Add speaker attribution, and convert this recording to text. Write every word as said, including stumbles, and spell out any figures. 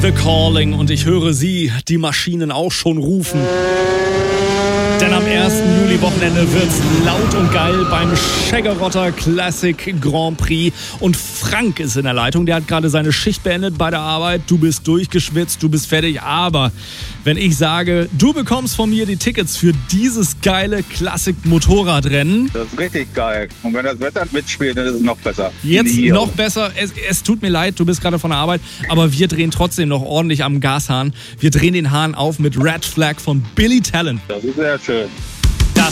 Speaker 1: The Calling und ich höre sie, die Maschinen auch schon rufen. Denn am ersten Juli-Wochenende wird's laut und geil beim Scheggerotter Classic Grand Prix. Und Frank ist in der Leitung, der hat gerade seine Schicht beendet bei der Arbeit. Du bist durchgeschwitzt, du bist fertig. Aber wenn ich sage, du bekommst von mir die Tickets für dieses geile Classic-Motorradrennen.
Speaker 2: Das ist richtig geil. Und wenn das Wetter mitspielt, dann ist es noch besser.
Speaker 1: Jetzt
Speaker 2: Hier.
Speaker 1: noch besser. Es, es tut mir leid, du bist gerade von der Arbeit. Aber wir drehen trotzdem noch ordentlich am Gashahn. Wir drehen den Hahn auf mit Red Flag von Billy Talent.
Speaker 2: Das ist sehr schön.